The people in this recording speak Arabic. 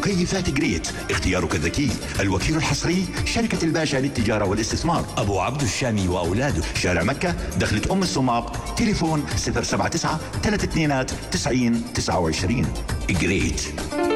مكيفات جريت، اختيارك الذكي. الوكيل الحصري شركة الباشا للتجارة والاستثمار، أبو عبد الشامي وأولاده، شارع مكة، دخلة أم الصماق، تليفون 079 32 90 29. جريت.